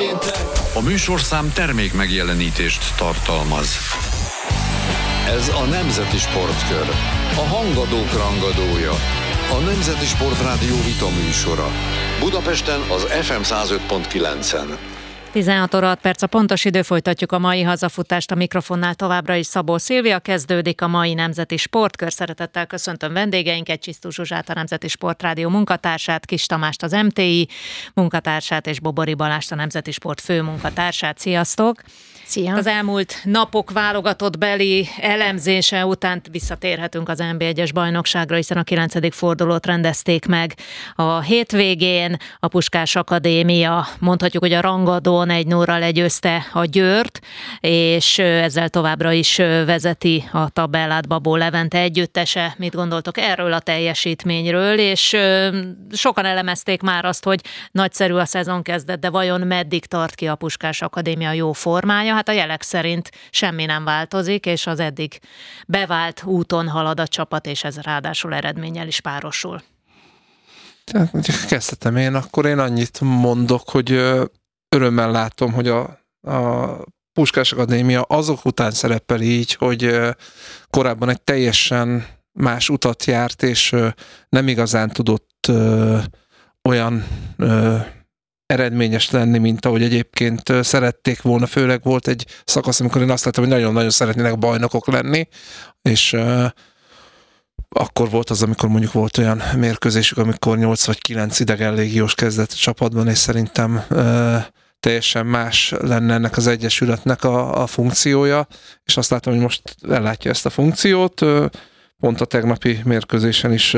A műsorszám termék megjelenítést tartalmaz. Ez a Nemzeti Sportkör, a hangadók rangadója, a Nemzeti Sportrádió vita műsora. Budapesten az FM 105.9-en. 16 óra 6 perc a pontos idő, folytatjuk a mai hazafutást, a mikrofonnál továbbra is Szabó Szilvia, kezdődik a mai Nemzeti Sportkör. Szeretettel köszöntöm vendégeinket, Csisztus Zsuzsát, a Nemzeti Sportrádió munkatársát, Kis Tamást, az MTI munkatársát, és Bobori Balást, a Nemzeti Sport főmunkatársát. Sziasztok! Szia. Az elmúlt napok válogatott beli elemzése után visszatérhetünk az NB1-es bajnokságra, hiszen a 9. fordulót rendezték meg a hétvégén. A Puskás Akadémia, mondhatjuk, hogy a rangadón 1-0-ral legyőzte a Győrt, és ezzel továbbra is vezeti a tabellát Babó Levente együttese. Mit gondoltok erről a teljesítményről? És sokan elemezték már azt, hogy nagyszerű a szezonkezdet, de vajon meddig tart ki a Puskás Akadémia jó formája? Hát a jelek szerint semmi nem változik, és az eddig bevált úton halad a csapat, és ez ráadásul eredménnyel is párosul. Kezdhetem én, akkor én annyit mondok, hogy örömmel látom, hogy a Puskás Akadémia azok után szerepel így, hogy korábban egy teljesen más utat járt, és nem igazán tudott olyan eredményes lenni, mint ahogy egyébként szerették volna. Főleg volt egy szakasz, amikor én azt láttam, hogy nagyon-nagyon szeretnének bajnokok lenni, és akkor volt az, amikor mondjuk volt olyan mérkőzésük, amikor 8 vagy 9 idegen légiós kezdett a csapatban, és szerintem teljesen más lenne ennek az egyesületnek a funkciója, és azt látom, hogy most ellátja ezt a funkciót. Pont a tegnapi mérkőzésen is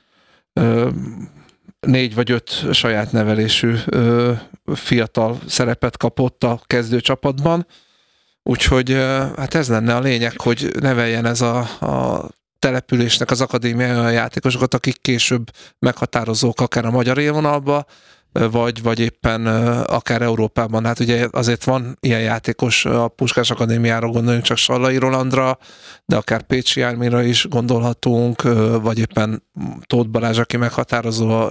4 vagy 5 saját nevelésű fiatal szerepet kapott a kezdőcsapatban, úgyhogy hát ez lenne a lényeg, hogy neveljen ez a településnek az akadémia olyan játékosokat, akik később meghatározók akár a magyar élvonalba, vagy éppen akár Európában. Hát ugye azért van ilyen játékos a Puskás Akadémiára, gondoljunk csak Sallai Rolandra, de akár Pécsi Ármira is gondolhatunk, vagy éppen Tóth Balázs, aki meghatározó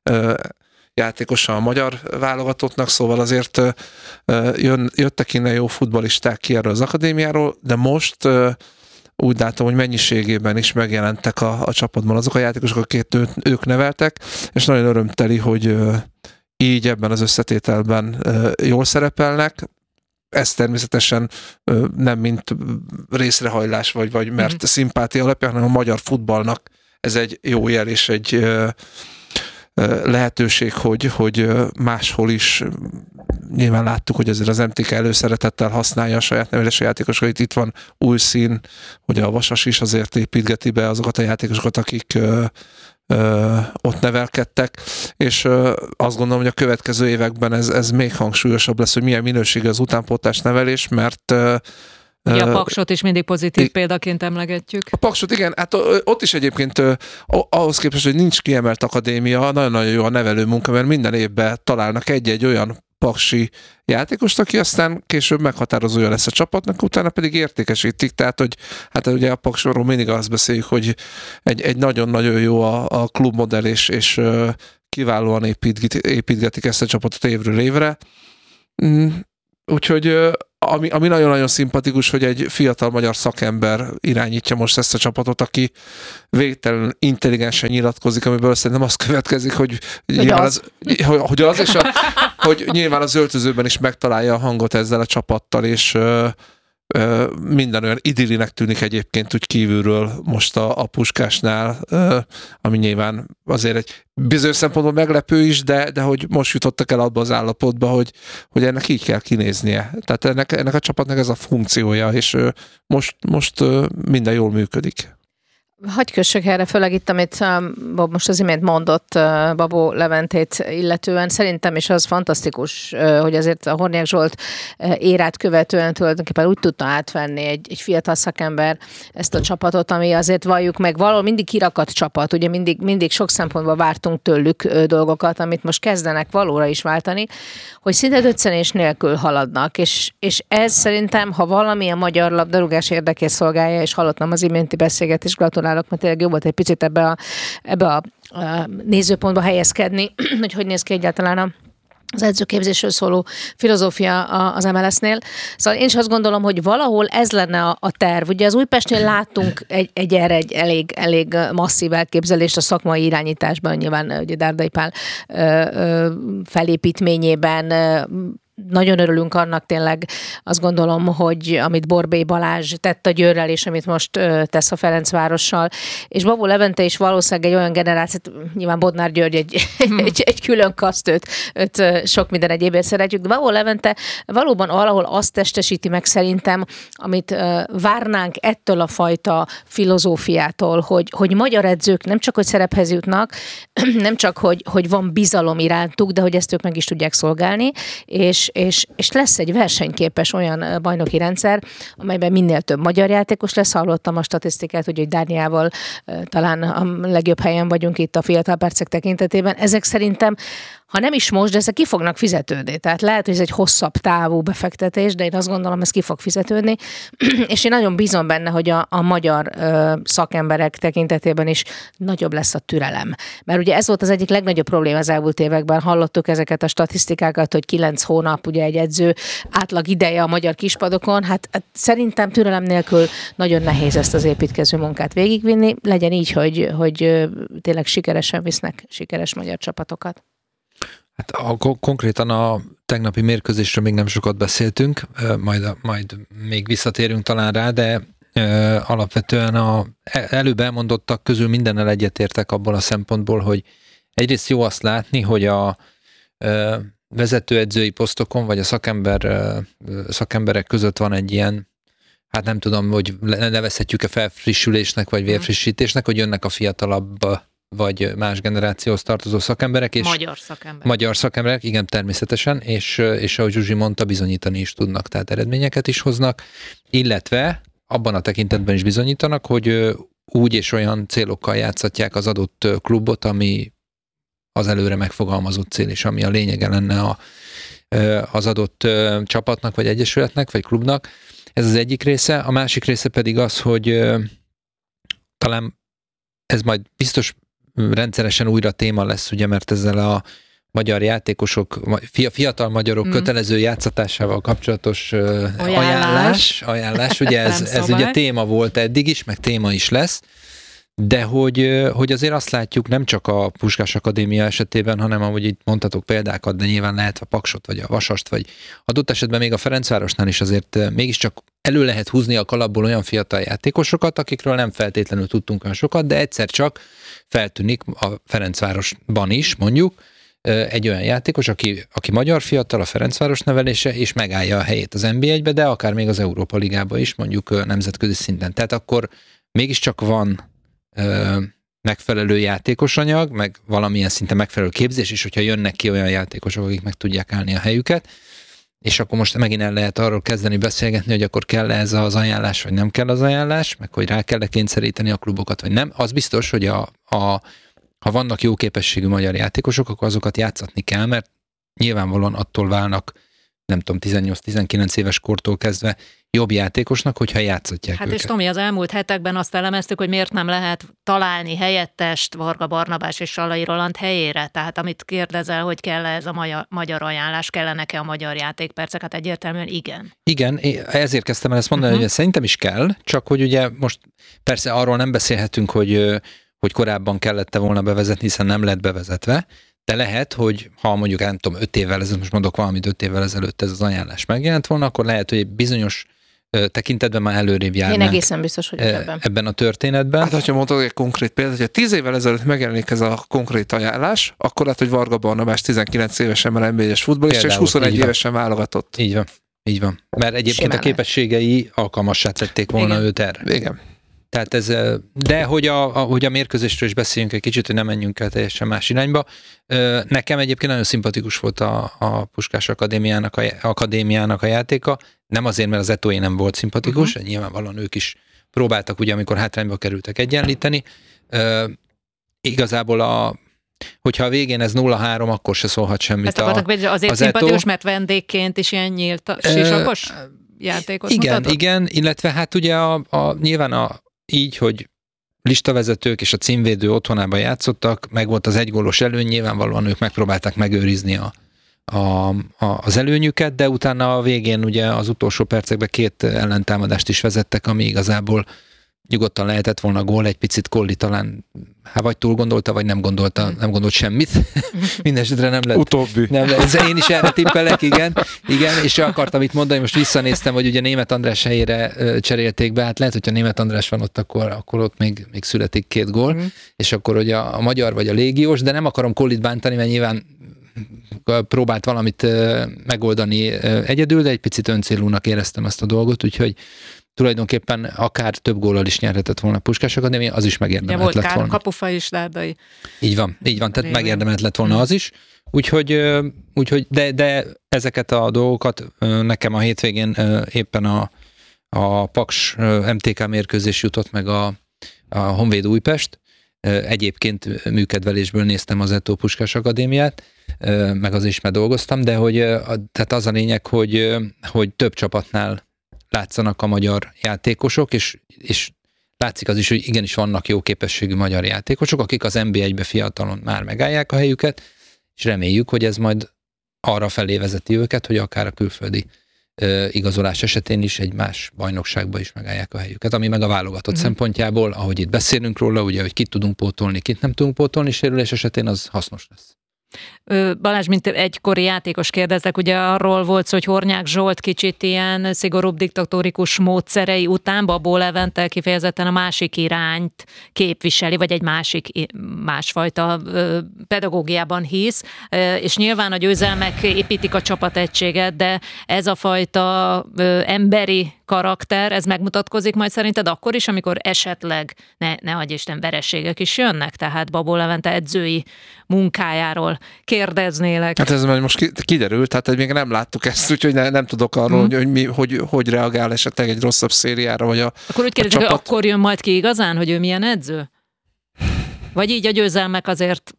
játékosa a magyar válogatottnak, szóval azért jöttek innen jó futballisták ki erről az akadémiáról, de most úgy látom, hogy mennyiségében is megjelentek a csapatban azok a játékosok, akiket ők neveltek, és nagyon örömteli, hogy így ebben az összetételben jól szerepelnek. Ez természetesen nem mint részrehajlás, vagy mert szimpátia alapján, hanem a magyar futballnak ez egy jó jel, és egy lehetőség, hogy máshol is nyilván láttuk, hogy ezért az MTK előszeretettel használja a saját nevelési játékosokat. Itt van új szín, hogy a Vasas is azért építgeti be azokat a játékosokat, akik ott nevelkedtek, és azt gondolom, hogy a következő években ez még hangsúlyosabb lesz, hogy milyen minőségű az utánpótlás nevelés, mert a Paksot is mindig pozitív példaként emlegetjük. A Paksot, igen, hát ott is egyébként ahhoz képest, hogy nincs kiemelt akadémia, nagyon-nagyon jó a nevelő munka, mert minden évben találnak egy-egy olyan paksi játékost, aki aztán később meghatározója lesz a csapatnak, utána pedig értékesítik, tehát hogy hát ugye a Paksról mindig azt beszéljük, hogy egy nagyon-nagyon jó a klubmodell, és kiválóan építgetik ezt a csapatot évről évre. Úgyhogy ami nagyon-nagyon szimpatikus, hogy egy fiatal magyar szakember irányítja most ezt a csapatot, aki végtelenül intelligensen nyilatkozik, amiből szerintem az következik, hogy nyilván az öltözőben is megtalálja a hangot ezzel a csapattal, és minden olyan idillinek tűnik egyébként úgy kívülről most a Puskásnál, ami nyilván azért egy bizonyos szempontból meglepő is, de hogy most jutottak el abba az állapotba, hogy ennek így kell kinéznie. Tehát ennek a csapatnak ez a funkciója, és most minden jól működik. Hagy kössök erre, főleg itt, amit Bob most az imént mondott Babó Leventét illetően. Szerintem is az fantasztikus, hogy azért a Hornyák Zsolt érát követően tulajdonképpen úgy tudta átvenni egy fiatal szakember ezt a csapatot, ami azért valljuk meg, valahol mindig kirakat csapat, ugye mindig sok szempontból vártunk tőlük dolgokat, amit most kezdenek valóra is váltani, hogy szinte döccenés nélkül haladnak, és ez szerintem, ha valami a magyar labdarúgás érdekét szolgálja, és hallottam az iménti beszélgetést, gratulálok, mert tényleg jó volt egy picit ebbe a nézőpontba helyezkedni, hogy néz ki egyáltalán az edzőképzésről szóló filozófia az MLS-nél. Szóval én is azt gondolom, hogy valahol ez lenne a terv. Ugye az Újpestnél láttunk egy elég masszív elképzelést a szakmai irányításban, nyilván ugye Dárdai Pál felépítményében. Nagyon örülünk annak tényleg, azt gondolom, hogy amit Borbély Balázs tett a Győrrel, és amit most tesz a Ferencvárossal, és Babó Levente is valószínűleg egy olyan generációt, nyilván Bodnár György egy külön kaszt, őt sok minden egyébért szeretjük, de Babó Levente valóban valahol azt testesíti meg szerintem, amit várnánk ettől a fajta filozófiától, hogy magyar edzők nem csak, hogy szerephez jutnak, nem csak, hogy van bizalom irántuk, de hogy ezt ők meg is tudják szolgálni, és lesz egy versenyképes olyan bajnoki rendszer, amelyben minél több magyar játékos lesz. Hallottam a statisztikát, hogy Dániával talán a legjobb helyen vagyunk itt a fiatal percek tekintetében. Ezek szerintem, ha nem is most, de ezek ki fognak fizetődni. Tehát lehet, hogy ez egy hosszabb távú befektetés, de én azt gondolom, ez ki fog fizetődni. És én nagyon bízom benne, hogy a magyar szakemberek tekintetében is nagyobb lesz a türelem. Mert ugye ez volt az egyik legnagyobb probléma az elmúlt években. Hallottuk ezeket a statisztikákat, hogy 9 hónap ugye egy edző átlag ideje a magyar kispadokon. Hát szerintem türelem nélkül nagyon nehéz ezt az építkező munkát végigvinni. Legyen így, hogy tényleg sikeresen visznek sikeres magyar csapatokat. Hát konkrétan a tegnapi mérkőzésről még nem sokat beszéltünk, majd még visszatérünk talán rá, de alapvetően előbb elmondottak közül mindennel egyetértek abból a szempontból, hogy egyrészt jó azt látni, hogy a vezetőedzői posztokon, vagy a szakemberek között van egy ilyen, hát nem tudom, hogy nevezhetjük-e felfrissülésnek, vagy vérfrissítésnek, hogy jönnek a fiatalabb vagy más generációhoz tartozó szakemberek. És magyar szakemberek, igen, természetesen, és ahogy Zsuzsi mondta, bizonyítani is tudnak, tehát eredményeket is hoznak, illetve abban a tekintetben is bizonyítanak, hogy úgy és olyan célokkal játszatják az adott klubot, ami az előre megfogalmazott cél, és ami a lényege lenne az adott csapatnak, vagy egyesületnek, vagy klubnak. Ez az egyik része. A másik része pedig az, hogy talán ez majd biztos rendszeresen újra téma lesz, ugye, mert ezzel a magyar játékosok, fiatal magyarok kötelező játszatásával kapcsolatos ajánlás, ugye ez ugye téma volt eddig is, meg téma is lesz, de hogy azért azt látjuk nem csak a Puskás Akadémia esetében, hanem ahogy itt mondhatok példákat, de nyilván lehet a Paksot, vagy a Vasast, vagy adott esetben még a Ferencvárosnál is azért mégiscsak elő lehet húzni a kalapból olyan fiatal játékosokat, akikről nem feltétlenül tudtunk olyan sokat, de egyszer csak feltűnik a Ferencvárosban is, mondjuk, egy olyan játékos, aki magyar fiatal, a Ferencváros nevelése, és megállja a helyét az NB1-be, de akár még az Európa Ligába is, mondjuk nemzetközi szinten. Tehát akkor mégiscsak van megfelelő játékosanyag, meg valamilyen szinte megfelelő képzés, és hogyha jönnek ki olyan játékosok, akik meg tudják állni a helyüket, és akkor most megint el lehet arról kezdeni beszélgetni, hogy akkor kell ez az ajánlás, vagy nem kell az ajánlás, meg hogy rá kell kényszeríteni a klubokat, vagy nem. Az biztos, hogy ha vannak jó képességű magyar játékosok, akkor azokat játszatni kell, mert nyilvánvalóan attól válnak, nem tudom, 18-19 éves kortól kezdve jobb játékosnak, hogyha játszatják hát őket. És Tomi, az elmúlt hetekben azt elemeztük, hogy miért nem lehet találni helyettest Varga Barnabás és Sallai Roland helyére. Tehát amit kérdezel, hogy kell ez a magyar ajánlás, kellenek-e a magyar játékpercek? Hát egyértelműen igen. Igen, ezért kezdtem el ezt mondani, hogy szerintem is kell, csak hogy ugye most persze arról nem beszélhetünk, hogy korábban kellett volna bevezetni, hiszen nem lett bevezetve, de lehet, hogy ha mondjuk, nem tudom, 5 évvel ezelőtt, most mondok valamit, 5 évvel ezelőtt ez az ajánlás megjelent volna, akkor lehet, hogy bizonyos tekintetben már előrébb járnánk. Én egészen biztos, hogy ebben a történetben. Hát, hogyha mondod egy konkrét példát, hogyha 10 évvel ezelőtt megjelenik ez a konkrét ajánlás, akkor lehet, hogy Varga Barnabás 19 évesen már NB1-es futballista, és 21 évesen válogatott. Így van. Mert egyébként a képességei alkalmassá tették volna őt erre. Igen. Tehát ez, de hogy a mérkőzésről is beszéljünk egy kicsit, hogy nem menjünk el teljesen más irányba. Nekem egyébként nagyon szimpatikus volt a Puskás Akadémiának a játéka. Nem azért, mert az Etoé nem volt szimpatikus, nyilvánvalóan ők is próbáltak, ugye, amikor hátrányba kerültek, egyenlíteni. Igazából hogyha a végén ez 0-3, akkor se szólhat semmit. Ezt akartak, azért szimpatikus, mert vendégként is ilyen nyílt sisakos játékot mutatott? Igen, illetve hát ugye nyilván így, hogy listavezetők és a címvédő otthonában játszottak, meg volt az egygólos előny, nyilvánvalóan ők megpróbálták megőrizni az előnyüket, de utána a végén ugye az utolsó percekben 2 ellentámadást is vezettek, ami igazából nyugodtan lehetett volna gól, egy picit Colli talán vagy túl gondolta, vagy nem gondolt semmit. Mindenesetre nem lett. Utóbbi. Én is erre tippelek, igen, és akartam itt mondani, most visszanéztem, hogy ugye Németh András helyére cserélték be, hát lehet, hogyha Németh András van ott, akkor ott még születik 2 gól, és akkor ugye a magyar vagy a légiós, de nem akarom Collit bántani, mert nyilván próbált valamit megoldani egyedül, de egy picit öncélúnak éreztem ezt a dolgot, úgyhogy tulajdonképpen akár több góllal is nyerhetett volna a Puskás Akadémia, az is megérdemelt lett volna. Volt Kár Kapufa is, Dárdai. Így van, tehát megérdemelt lett volna az is. Úgyhogy de ezeket a dolgokat nekem a hétvégén éppen a Paks MTK mérkőzés jutott meg a Honvéd Újpest. Egyébként műkedvelésből néztem az Eto Puskás Akadémiát, meg az is, mert dolgoztam, de tehát az a lényeg, hogy több csapatnál látszanak a magyar játékosok, és látszik az is, hogy igenis vannak jó képességű magyar játékosok, akik az NB1-be fiatalon már megállják a helyüket, és reméljük, hogy ez majd arra felé vezeti őket, hogy akár a külföldi igazolás esetén is egy más bajnokságba is megállják a helyüket, ami meg a válogatott szempontjából, ahogy itt beszélünk róla, ugye, hogy kit tudunk pótolni, kit nem tudunk pótolni sérülés esetén, az hasznos lesz. Balázs, mint egykori játékos kérdezek, ugye arról volt szó, hogy Hornyák Zsolt kicsit ilyen szigorúbb diktatórikus módszerei után Babó Levente kifejezetten a másik irányt képviseli, vagy egy másfajta pedagógiában hisz, és nyilván a győzelmek építik a csapategységet, de ez a fajta emberi karakter, ez megmutatkozik majd szerinted akkor is, amikor esetleg, ne adj Isten, vereségek is jönnek, tehát Babó Levente edzői munkájáról kérdeznélek. Hát ez most kiderült, tehát még nem láttuk ezt, úgyhogy nem tudok arról, hogy reagál esetleg egy rosszabb szériára, vagy akkor úgy kérdezik, hogy akkor jön majd ki igazán, hogy ő milyen edző? Vagy így a győzelmek azért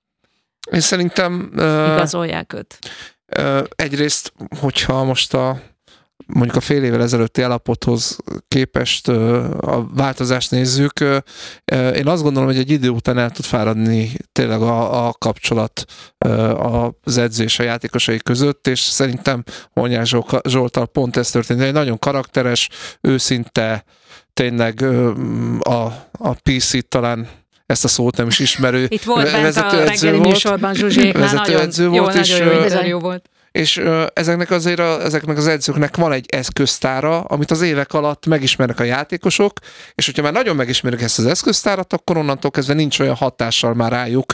én szerintem igazolják őt? Egyrészt, hogyha most mondjuk a fél évvel ezelőtti állapothoz képest a változást nézzük, én azt gondolom, hogy egy idő után el tud fáradni tényleg a kapcsolat az edző és a játékosai között, és szerintem Hornyák Zsolttal pont ez történt. Egy nagyon karakteres, őszinte, tényleg a PC talán ezt a szót nem is ismerő itt volt bent a reggeli műsorban Zsuzséknál, nagyon jó volt. És ezeknek az edzőknek van egy eszköztára, amit az évek alatt megismernek a játékosok, és hogyha már nagyon megismerik ezt az eszköztárat, akkor onnantól kezdve nincs olyan hatással már rájuk,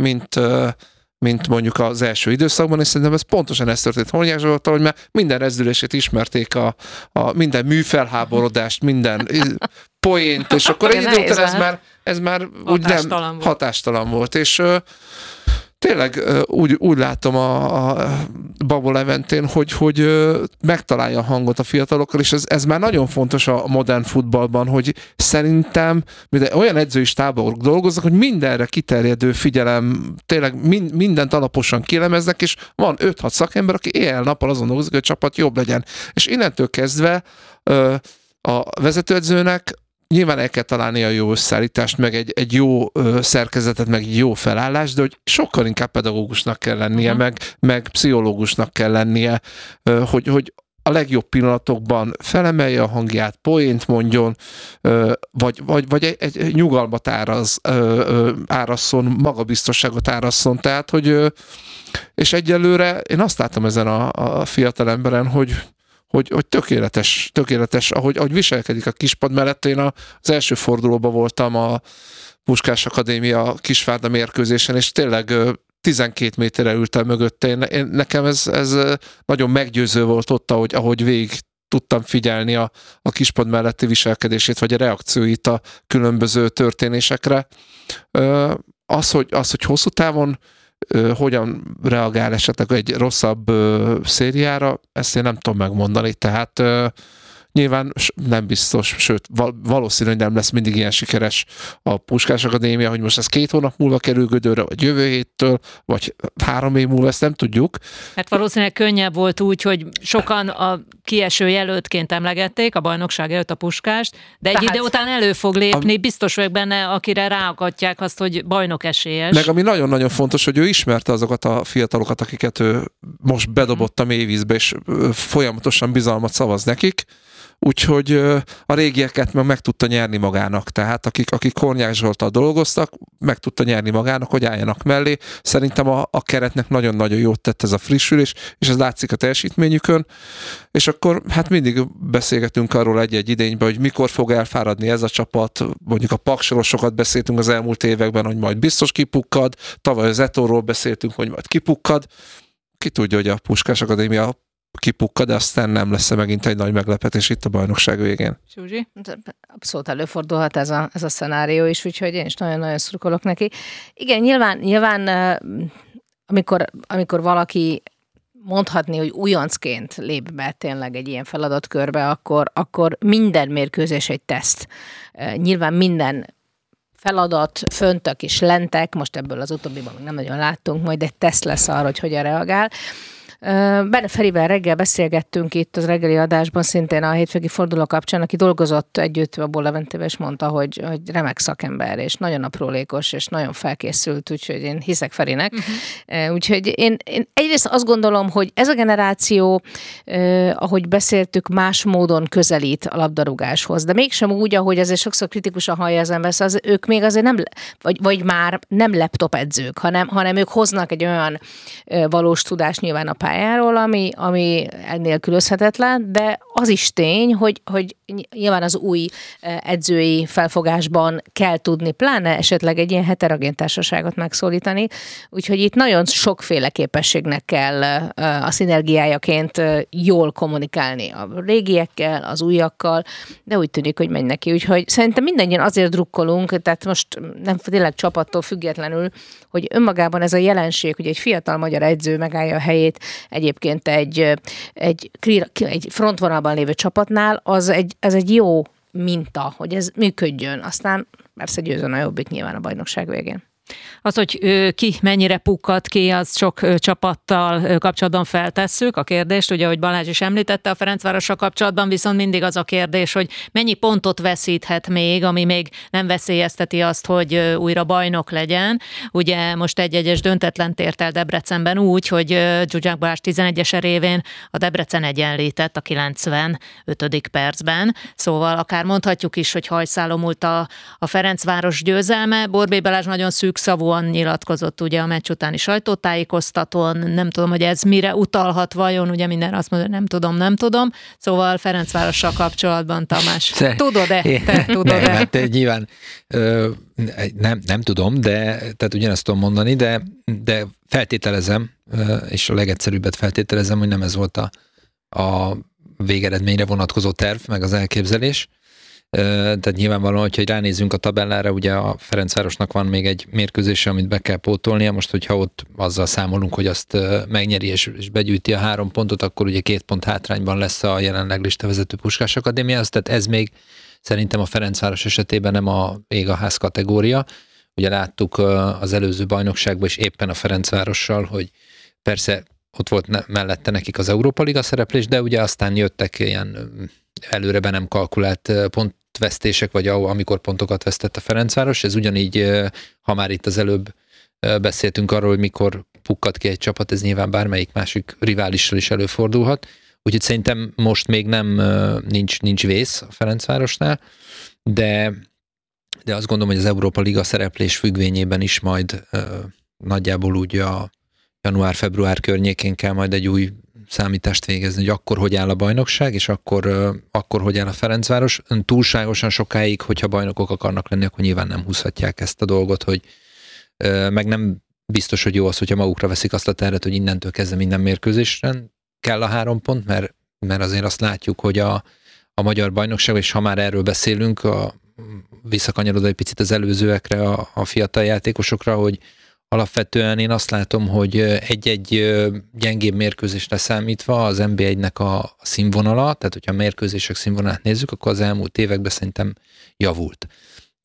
mint mondjuk az első időszakban, és szerintem ez pontosan ez történt Hornyák Zsolttal, hogy már minden rezdülését ismerték, a minden műfelháborodást, minden poént, és akkor egy idő után ez már úgy nem hatástalan volt. És tényleg úgy látom a Babó Leventén, hogy megtalálja a hangot a fiatalokkal, és ez már nagyon fontos a modern futballban, hogy szerintem olyan edzői stábok dolgoznak, hogy mindenre kiterjedő figyelem, tényleg mindent alaposan kielemeznek, és van 5-6 szakember, aki éjjel-nappal azon dolgozik, hogy a csapat jobb legyen. És innentől kezdve a vezetőedzőnek nyilván el kell találni a jó összeállítást, meg egy jó szerkezetet, meg egy jó felállást, de hogy sokkal inkább pedagógusnak kell lennie, meg pszichológusnak kell lennie, hogy a legjobb pillanatokban felemelje a hangját, poént mondjon, vagy egy nyugalmat árasszon, magabiztosságot árasszon. Tehát, hogy és egyelőre én azt látom ezen a fiatal emberen, hogy tökéletes, ahogy viselkedik a kispad mellett. Én az első fordulóban voltam a Puskás Akadémia Kisvárda mérkőzésen, és tényleg 12 méterre ültem mögötte. Nekem ez nagyon meggyőző volt ott, ahogy végig tudtam figyelni a kispad melletti viselkedését, vagy a reakcióit a különböző történésekre. Az, hogy hosszú távon hogyan reagál esetleg egy rosszabb szériára, ezt én nem tudom megmondani, tehát nyilván nem biztos, sőt valószínű, hogy nem lesz mindig ilyen sikeres a Puskás Akadémia, hogy most ez 2 hónap múlva kerül gödörre, vagy jövő héttől, vagy 3 év múlva, ezt nem tudjuk. Hát valószínűleg könnyebb volt úgy, hogy sokan a kieső jelöltként emlegették a bajnokság előtt a Puskást, de egy idő után elő fog lépni, biztos vagyok benne, akire ráakadják azt, hogy bajnok esélyes. Meg ami nagyon-nagyon fontos, hogy ő ismerte azokat a fiatalokat, akiket ő most bedobott a mélyvízbe, és folyamatosan bizalmat szavaz nekik, úgyhogy a régieket meg tudta nyerni magának. Tehát akik Hornyák Zsolttal dolgoztak, meg tudta nyerni magának, hogy álljanak mellé. Szerintem a keretnek nagyon-nagyon jót tett ez a frissülés, és ez látszik a teljesítményükön. És akkor hát mindig beszélgetünk arról egy-egy idényben, hogy mikor fog elfáradni ez a csapat. Mondjuk a Paksról sokat beszéltünk az elmúlt években, hogy majd biztos kipukkad. Tavaly az Etóról beszéltünk, hogy majd kipukkad. Ki tudja, hogy a Puskás Akadémia kipukkad, de aztán nem lesz megint egy nagy meglepetés itt a bajnokság végén. Zsuzsi? Abszolút előfordulhat ez a szenárió is, úgyhogy én is nagyon-nagyon szurkolok neki. Igen, nyilván amikor valaki mondhatni, hogy újoncként lép be tényleg egy ilyen feladatkörbe, akkor minden mérkőzés egy teszt. Nyilván minden feladat, föntek és lentek, most ebből az utóbbiban még nem nagyon láttunk, majd egy teszt lesz arra, hogy hogyan reagál. Benne Ferivel reggel beszélgettünk itt az reggeli adásban, szintén a hétvégi forduló kapcsán, aki dolgozott együtt a Leventével, és mondta, hogy remek szakember, és nagyon aprólékos, és nagyon felkészült, úgyhogy én hiszek Ferinek. Úgyhogy én egyrészt azt gondolom, hogy ez a generáció, ahogy beszéltük, más módon közelít a labdarúgáshoz, de mégsem úgy, ahogy azért sokszor kritikusan hallja az ember, ők még azért nem, vagy már nem laptop edzők, hanem ők hoznak egy olyan valós tudást nyilván a pályáról, ami nélkülözhetetlen, de az is tény, hogy nyilván az új edzői felfogásban kell tudni, pláne esetleg egy ilyen heterogén társaságot megszólítani, úgyhogy itt nagyon sokféle képességnek kell a szinergiájaként jól kommunikálni a régiekkel, az újakkal, de úgy tűnik, hogy megy neki, úgyhogy szerintem mindannyian azért drukkolunk, tehát most nem tényleg csapattól függetlenül, hogy önmagában ez a jelenség, hogy egy fiatal magyar edző megállja a helyét egyébként egy frontvonalban lévő csapatnál, ez egy jó minta, hogy ez működjön. Aztán persze győzön a Jobbik nyilván a bajnokság végén. Az, hogy ki mennyire pukkad ki, az sok csapattal kapcsolatban feltesszük a kérdést, ugye, ahogy Balázs is említette, a Ferencvárossal kapcsolatban viszont mindig az a kérdés, hogy mennyi pontot veszíthet még, ami még nem veszélyezteti azt, hogy újra bajnok legyen. Ugye most egy döntetlen tért el Debrecenben úgy, hogy Zsuzsák Balázs 11-es révén a Debrecen egyenlített a 95. percben. Szóval akár mondhatjuk is, hogy hajszálon múlt a Ferencváros győzelme. Borbély Balázs nagyon szűkszavúan nyilatkozott ugye a meccs utáni sajtótájékoztatón, nem tudom, hogy ez mire utalhat vajon, ugye minden azt mondja, nem tudom. Szóval Ferencvárossal kapcsolatban, Tamás. Tudod-e? Te tudod-e? Nem, hát nyilván nem tudom, de tehát ugyanezt tudom mondani, de feltételezem, és a legegyszerűbbet feltételezem, hogy nem ez volt a végeredményre vonatkozó terv, meg az elképzelés. Tehát nyilvánvalóan, hogyha ránézzünk a tabellára, ugye a Ferencvárosnak van még egy mérkőzése, amit be kell pótolnia. Most, hogyha ott azzal számolunk, hogy azt megnyeri és begyűjti a 3 pontot, akkor ugye 2 pont hátrányban lesz a jelenleg listavezető Puskás Akadémiához. Tehát ez még szerintem a Ferencváros esetében nem a ég a ház kategória. Ugye láttuk az előző bajnokságban is éppen a Ferencvárossal, hogy persze ott volt mellette nekik az Európa Liga szereplés, de ugye aztán jöttek ilyen előre be nem kalkulált pontvesztések, vagy amikor pontokat vesztett a Ferencváros. Ez ugyanígy, ha már itt az előbb beszéltünk arról, hogy mikor pukkad ki egy csapat, ez nyilván bármelyik másik riválissal is előfordulhat. Úgyhogy szerintem most még nincs vész a Ferencvárosnál, de azt gondolom, hogy az Európa Liga szereplés függvényében is majd nagyjából úgy a január-február környékén kell majd egy új számítást végezni, hogy akkor hogy áll a bajnokság, és akkor hogy áll a Ferencváros. Túlságosan sokáig, hogyha bajnokok akarnak lenni, akkor nyilván nem húzhatják ezt a dolgot, hogy meg nem biztos, hogy jó az, hogyha magukra veszik azt a terhet, hogy innentől kezdve minden mérkőzésen kell a 3 pont, mert azért azt látjuk, hogy a magyar bajnokság, és ha már erről beszélünk, visszakanyarodva egy picit az előzőekre, a fiatal játékosokra, hogy alapvetően én azt látom, hogy egy-egy gyengébb mérkőzésre számítva az NB1-nek a színvonala, tehát hogyha a mérkőzések színvonalát nézzük, akkor az elmúlt években szerintem javult.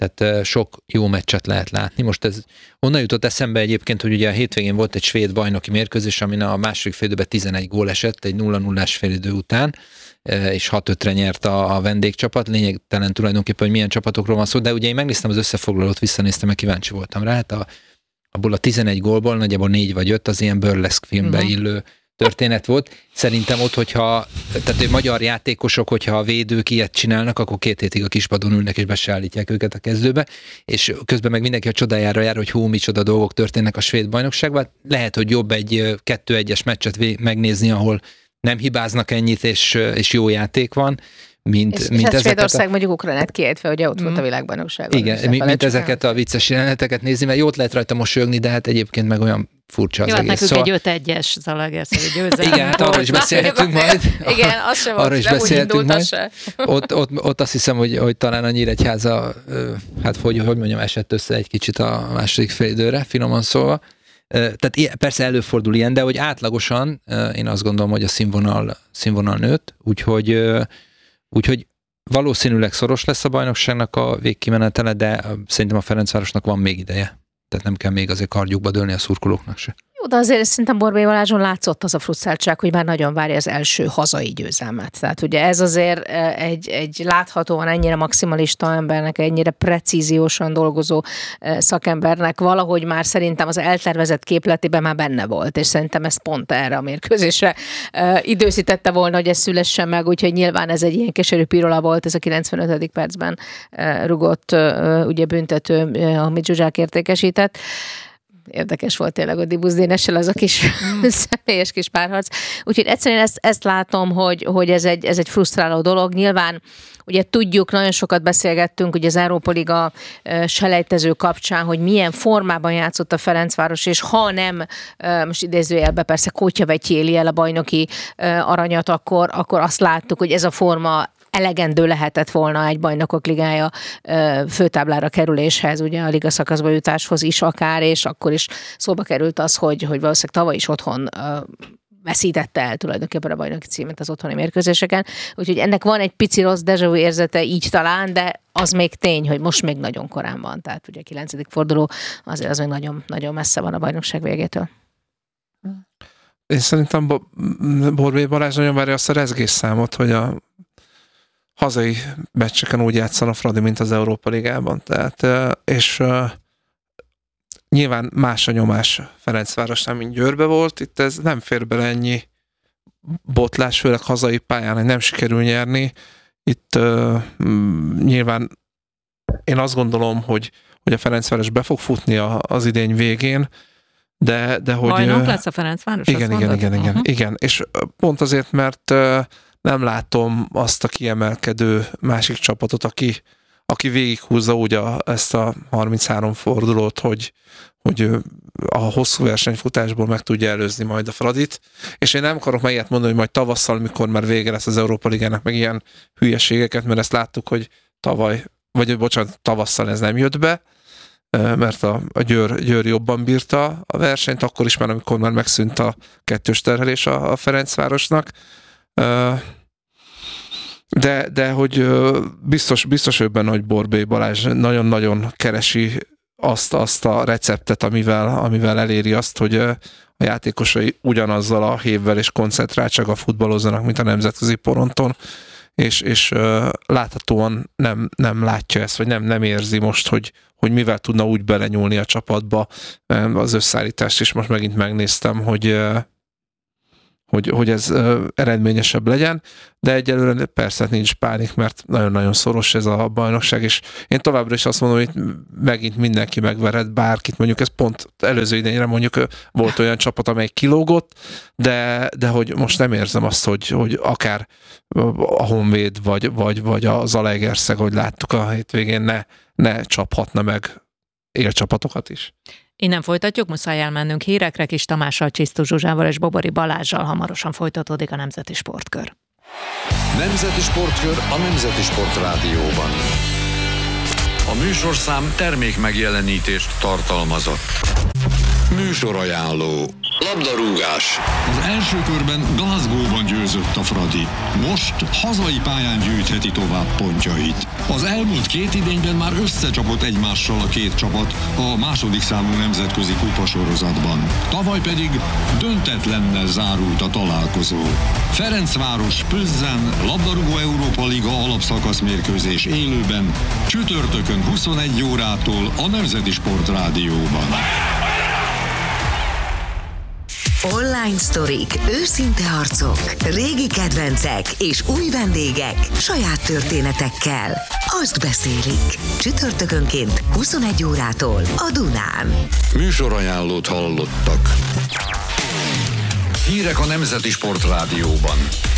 Tehát sok jó meccset lehet látni. Most ez onnan jutott eszembe egyébként, hogy ugye a hétvégén volt egy svéd bajnoki mérkőzés, amin a második félidőben 11 gól esett, egy 0-0-ás félidő után, és 6-5-re nyert a vendégcsapat. Lényegtelen tulajdonképpen, hogy milyen csapatokról van szó, de ugye én megnéztem az összefoglalót, visszanéztem, mert kíváncsi voltam rá. Hát abból a 11 gólból nagyjából 4 vagy 5 az ilyen burleszk filmbe illő történet volt. Szerintem ott, tehát magyar játékosok, hogyha a védők ilyet csinálnak, akkor 2 hétig a kispadon ülnek és be se állítják őket a kezdőbe, és közben meg mindenki a csodájára jár, hogy micsoda dolgok történnek a svéd bajnokságban. Lehet, hogy jobb egy 2-1-es meccset megnézni, ahol nem hibáznak ennyit, és jó játék van, mint ezeket. Svédország mondjuk Ukrajnát kiejtve, ugye ott volt a világbajnokságban. Igen, mint ezeket a vicces jeleneteket nézni, mert jót lehet rajta mosolyogni, de hát egyébként meg olyan furcsa az jó, egész. Jó, nekünk egy 5-1-es Zalaegerszegi győzelem. Igen, hát arról is beszélhetünk majd. Igen, az sem volt, arról is beszélhetünk majd. Ott azt hiszem, hogy talán a Nyíregyháza, hát hogy mondjam, esett össze egy kicsit a második félidőre, finoman szólva. Tehát persze előfordul ilyen, de hogy átlagosan én azt gondolom, hogy a színvonal nőtt, úgyhogy valószínűleg szoros lesz a bajnokságnak a végkimenetele, de szerintem a Ferencvárosnak van még ideje. Tehát nem kell még azért kardjukba dőlni a szurkolóknak se. Jó, de azért szerintem Borbély Balázson látszott az a frusztráltság, hogy már nagyon várja az első hazai győzelmet. Tehát ugye ez azért egy láthatóan ennyire maximalista embernek, ennyire precíziósan dolgozó szakembernek valahogy már szerintem az eltervezett képletében már benne volt, és szerintem ez pont erre a mérkőzésre időzítette volna, hogy ez szülessen meg, úgyhogy nyilván ez egy ilyen keserű pirola volt, ez a 95. percben rugott ugye büntető, amit Zsuzsák értékesített. Érdekes volt tényleg a Dibusz Dénessel az a kis személyes kis párharc. Úgyhogy egyszerűen ezt látom, hogy ez egy frusztráló dolog. Nyilván ugye tudjuk, nagyon sokat beszélgettünk ugye az Európa Liga selejtező kapcsán, hogy milyen formában játszott a Ferencváros, és ha nem, most idézőjelben persze Kótyavegy éli el a bajnoki aranyat, akkor azt láttuk, hogy ez a forma elegendő lehetett volna egy bajnokok ligája főtáblára kerüléshez, ugye a ligaszakaszba jutáshoz is akár, és akkor is szóba került az, hogy valószínűleg tavaly is otthon veszítette el tulajdonképpen a bajnoki címet az otthoni mérkőzéseken. Úgyhogy ennek van egy pici rossz déjà vu érzete így talán, de az még tény, hogy most még nagyon korán van. Tehát ugye a 9. forduló azért az még nagyon, nagyon messze van a bajnokság végétől. Én szerintem Borbély Balázs nagyon várja azt a rezgésszámot, hogy a hazai meccseken úgy játszan a Fradi, mint az Európa Ligában. Tehát, és nyilván más a nyomás Ferencvárosnál, mint Győrbe volt. Itt ez nem fér bele ennyi botlás, főleg hazai pályán, hogy nem sikerül nyerni. Itt nyilván én azt gondolom, hogy a Ferencváros be fog futni az idény végén, de hogy... Bajnok lesz a Ferencváros? Igen. És pont azért, mert nem látom azt a kiemelkedő másik csapatot, aki végighúzza úgy ezt a 33 fordulót, hogy a hosszú versenyfutásból meg tudja előzni majd a Fradit. És én nem akarok meg ilyet mondani, hogy majd tavasszal, mikor már vége lesz az Európa Ligának, meg ilyen hülyeségeket, mert ezt láttuk, hogy tavasszal ez nem jött be, mert a Győr jobban bírta a versenyt, akkor is már, amikor már megszűnt a kettős terhelés a Ferencvárosnak. De hogy biztos ő benne, hogy Borbély Balázs nagyon-nagyon keresi azt a receptet, amivel eléri azt, hogy a játékosai ugyanazzal a hévvel és koncentráltsággal futballozzanak, mint a nemzetközi poronton, és láthatóan nem látja ezt, vagy nem érzi most, hogy mivel tudna úgy belenyúlni a csapatba. Az összeállítást is most megint megnéztem, hogy ez eredményesebb legyen, de egyelőre persze nincs pánik, mert nagyon-nagyon szoros ez a bajnokság, és én továbbra is azt mondom, hogy megint mindenki megverhet bárkit, mondjuk ez pont előző idényre mondjuk volt olyan csapat, amely kilógott, de hogy most nem érzem azt, hogy akár a Honvéd, vagy a Zalaegerszeg, hogy láttuk a hétvégén, ne csaphatna meg élcsapatokat is. Innen folytatjuk, muszáj elmennünk hírekre, Kis Tamással, Csisztus Zsuzsával és Bobori Balázssal hamarosan folytatódik a Nemzeti Sportkör. Nemzeti Sportkör a Nemzeti Sport Rádióban. A műsorszám termék megjelenítést tartalmazott. Műsorajánló. Labdarúgás. Az első körben Glasgow-ban győzött érkezett a Fradi. Most hazai pályán gyűjtheti tovább pontjait. Az elmúlt 2 idényben már összecsapott egymással a 2 csapat a második számú nemzetközi kupasorozatban. Tavaly pedig döntetlennel zárult a találkozó. Ferencváros Plzen labdarúgó Európa Liga alapszakasz mérkőzés élőben csütörtökön 21 órától a Nemzeti Sport Rádióban. Online sztorik, őszinte arcok, régi kedvencek és új vendégek saját történetekkel. Azt beszélik. Csütörtökönként 21 órától a Dunán. Műsorajánlót hallottak. Hírek a Nemzeti Sport Rádióban.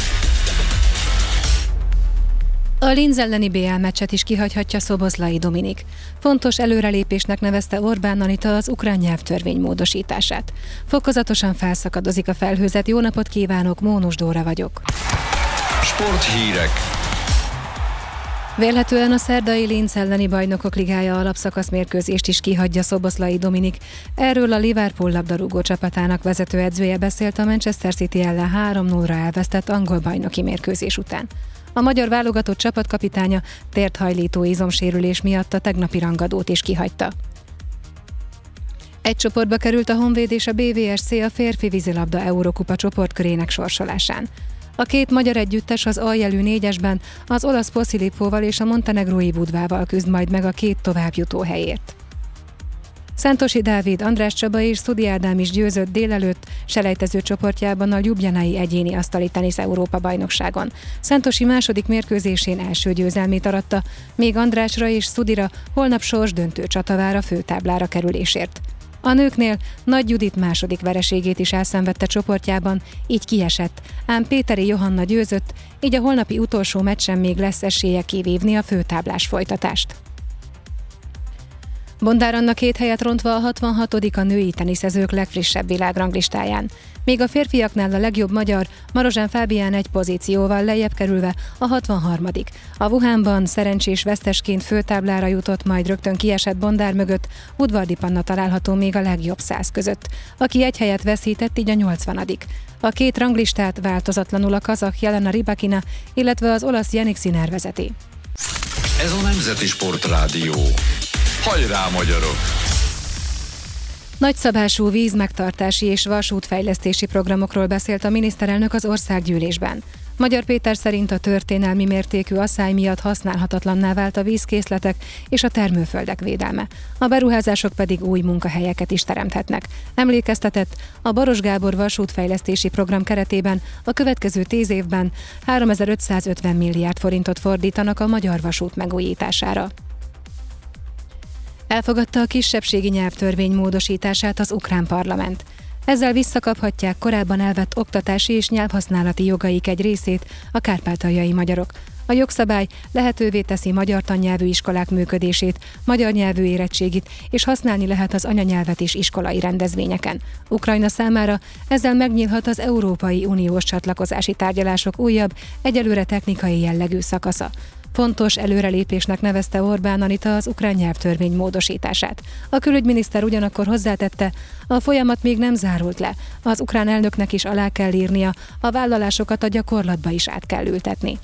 A Linz elleni BL meccset is kihagyhatja Szoboszlai Dominik. Fontos előrelépésnek nevezte Orbán Anita az ukrán nyelvtörvény módosítását. Fokozatosan felszakadozik a felhőzet. Jó napot kívánok, Mónus Dóra vagyok. Sporthírek. Vélhetően a szerdai Linz elleni Bajnokok Ligája alapszakaszmérkőzést is kihagyja Szoboszlai Dominik. Erről a Liverpool labdarúgó csapatának vezetőedzője beszélt a Manchester City ellen 3-0-ra elvesztett angol bajnoki mérkőzés után. A magyar válogatott csapatkapitánya térthajlító izomsérülés miatt a tegnapi rangadót is kihagyta. Egy csoportba került a Honvéd és a BVSC a férfi vízilabda Eurókupa csoportkörének sorsolásán. A 2 magyar együttes az aljelű 4-esben az olasz Posilipóval és a montenegrói Budvával küzd majd meg a 2 továbbjutó helyért. Szántosi Dávid, András Csaba és Szudi Ádám is győzött délelőtt selejtező csoportjában a ljubljanai egyéni asztali tenisz Európa-bajnokságon. Szántosi második mérkőzésén első győzelmét aratta, még Andrásra és Szudira holnap sorsdöntő csata vár a főtáblára kerülésért. A nőknél Nagy Judit második vereségét is elszenvedte csoportjában, így kiesett, ám Péteri Johanna győzött, így a holnapi utolsó meccsen még lesz esélye kivívni a főtáblás folytatást. Bondár Anna 2 helyet rontva a 66. a női teniszezők legfrissebb világranglistáján. Még a férfiaknál a legjobb magyar, Marozsán Fábián 1 pozícióval lejjebb kerülve a 63. A Wuhanban szerencsés vesztesként főtáblára jutott, majd rögtön kiesett Bondár mögött Udvardi Panna található még a legjobb 100 között, aki 1 helyet veszített, így a 80. A 2 ranglistát változatlanul a kazakh Jelena Rybakina, illetve az olasz Jannik Sinner vezeti. Ez a Nemzeti Sport Rádió. Hajrá, magyarok! Nagyszabású vízmegtartási és vasútfejlesztési programokról beszélt a miniszterelnök az országgyűlésben. Magyar Péter szerint a történelmi mértékű asszály miatt használhatatlanná vált a vízkészletek és a termőföldek védelme. A beruházások pedig új munkahelyeket is teremthetnek. Emlékeztetett, a Baros Gábor vasútfejlesztési program keretében a következő 10 évben 3550 milliárd forintot fordítanak a magyar vasút megújítására. Elfogadta a kisebbségi nyelvtörvény módosítását az ukrán parlament. Ezzel visszakaphatják korábban elvett oktatási és nyelvhasználati jogaik egy részét a kárpátaljai magyarok. A jogszabály lehetővé teszi magyar tannyelvű iskolák működését, magyar nyelvű érettségit, és használni lehet az anyanyelvet is iskolai rendezvényeken. Ukrajna számára ezzel megnyílhat az Európai Uniós csatlakozási tárgyalások újabb, egyelőre technikai jellegű szakasza. Fontos előrelépésnek nevezte Orbán Anita az ukrán nyelvtörvény módosítását. A külügyminiszter ugyanakkor hozzátette, a folyamat még nem zárult le, az ukrán elnöknek is alá kell írnia, a vállalásokat a gyakorlatba is át kell ültetni.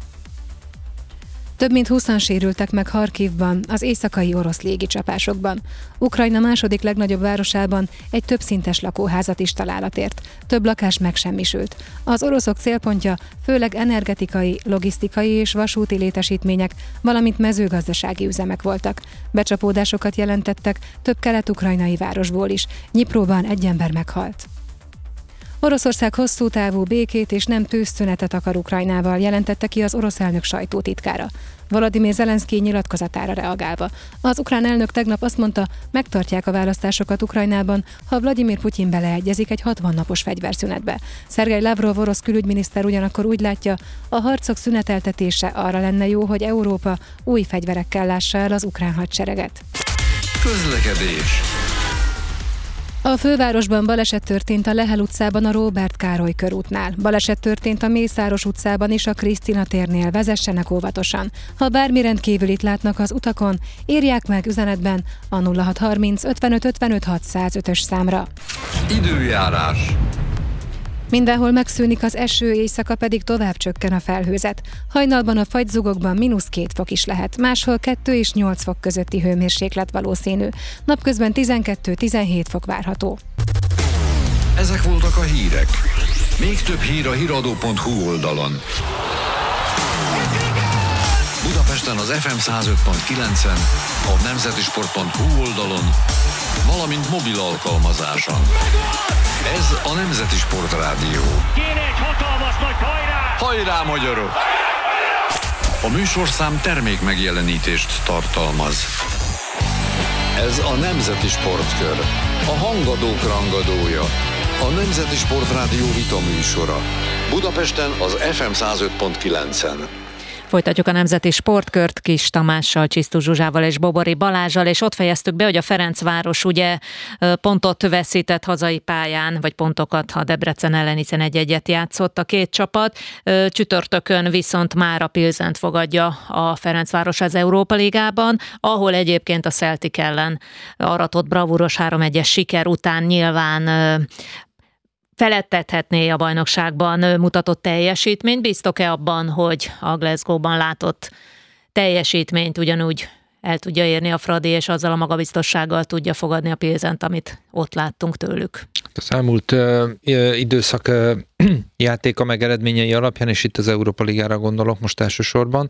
Több mint 20-an sérültek meg Harkivban, az éjszakai orosz légicsapásokban. Ukrajna második legnagyobb városában egy többszintes lakóházat is találat ért. Több lakás megsemmisült. Az oroszok célpontja főleg energetikai, logisztikai és vasúti létesítmények, valamint mezőgazdasági üzemek voltak. Becsapódásokat jelentettek több kelet-ukrajnai városból is. Nyipróban 1 ember meghalt. Oroszország hosszú távú békét és nem tűzszünetet akar Ukrajnával, jelentette ki az orosz elnök sajtótitkára. Volodymyr Zelenszkij nyilatkozatára reagálva. Az ukrán elnök tegnap azt mondta, megtartják a választásokat Ukrajnában, ha Vladimir Putyin beleegyezik egy 60 napos fegyverszünetbe. Szergej Lavrov orosz külügyminiszter ugyanakkor úgy látja, a harcok szüneteltetése arra lenne jó, hogy Európa új fegyverekkel lássa el az ukrán hadsereget. Közlekedés. A fővárosban baleset történt a Lehel utcában a Róbert Károly körútnál. Baleset történt a Mészáros utcában és a Krisztina térnél, vezessenek óvatosan. Ha bármi rendkívülit látnak az utakon, írják meg üzenetben a 0630 55 55 605-ös számra. Időjárás. Mindenhol megszűnik az eső, éjszaka pedig tovább csökken a felhőzet. Hajnalban a fagyzugokban -2 fok is lehet, máshol 2 és 8 fok közötti hőmérséklet valószínű. Napközben 12-17 fok várható. Ezek voltak a hírek. Még több hír a hiradó.hu oldalon. Budapesten az FM 105.9-en, a nemzetisport.hu oldalon, valamint mobil alkalmazáson. Ez a Nemzeti Sport Rádió. Kéne egy hatalmas nagy hajrá! Hajrá, magyarok! A műsorszám termék megjelenítést tartalmaz. Ez a Nemzeti Sportkör, a hangadók rangadója, a Nemzeti Sport Rádió vita műsora. Budapesten az FM 105.9-en. Folytatjuk a Nemzeti Sportkört Kis Tamással, Csisztu Zsuzsával és Bobori Balázsal, és ott fejeztük be, hogy a Ferencváros ugye pontot veszített hazai pályán, vagy pontokat a Debrecen ellen, hiszen 1-1 játszott a két csapat. Csütörtökön viszont már a Pilzent fogadja a Ferencváros az Európa Ligában, ahol egyébként a Celtic ellen aratott bravúros 3-1-es siker után nyilván felettethetné a bajnokságban mutatott teljesítményt. Bíztok-e abban, hogy a Glasgow-ban látott teljesítményt ugyanúgy el tudja érni a Fradi, és azzal a magabiztossággal tudja fogadni a Pilzent, amit ott láttunk tőlük? Az elmúlt időszak játéka meg eredményei alapján, és itt az Európa Ligára gondolok most elsősorban,